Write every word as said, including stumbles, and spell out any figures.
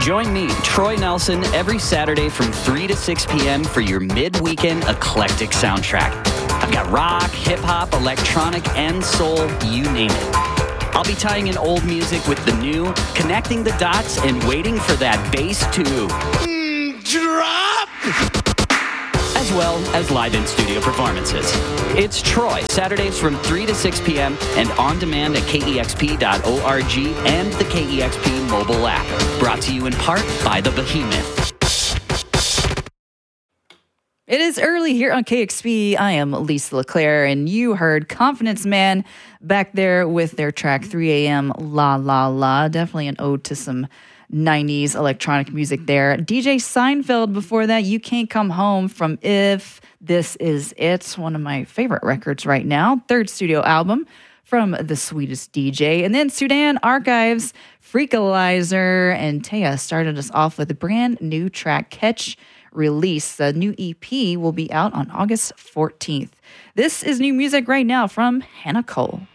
Join me, Troy Nelson, every Saturday from three to six p.m. for your mid-weekend eclectic soundtrack. I've got rock, hip-hop, electronic, and soul, you name it. I'll be tying in old music with the new, connecting the dots, and waiting for that bass to mm, drop! As well as live in-studio performances. It's Troy, Saturdays from three to six p.m. and on demand at K E X P dot org and the K E X P mobile app. Brought to you in part by the Behemoth. It is early here on K X P. I am Lisa LeClaire, and you heard Confidence Man back there with their track three a.m. La La La. Definitely an ode to some nineties electronic music there. D J Seinfeld before that, You Can't Come Home from If This Is It, one of my favorite records right now. Third studio album from the sweetest D J. And then Sudan Archives, Freakalizer, and Taya started us off with a brand new track, Catch Release. The new E P will be out on August fourteenth. This is new music right now from Hannah Cole.